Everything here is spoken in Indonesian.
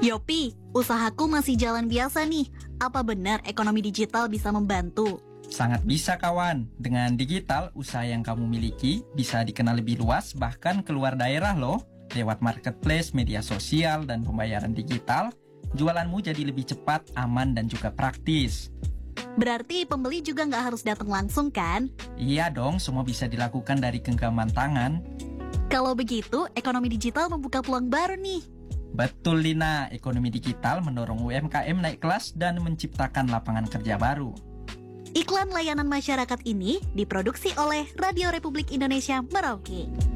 Yopi, usahaku masih jalan biasa nih. Apa benar ekonomi digital bisa membantu? Sangat bisa kawan, dengan digital usaha yang kamu miliki bisa dikenal lebih luas bahkan keluar daerah loh. Lewat marketplace, media sosial, dan pembayaran digital, jualanmu jadi lebih cepat, aman, dan juga praktis. Berarti pembeli juga nggak harus datang langsung kan? Iya dong, semua bisa dilakukan dari genggaman tangan. Kalau begitu, ekonomi digital membuka peluang baru nih. Betul Lina, ekonomi digital mendorong UMKM naik kelas dan menciptakan lapangan kerja baru. Iklan layanan masyarakat ini diproduksi oleh Radio Republik Indonesia Merauke.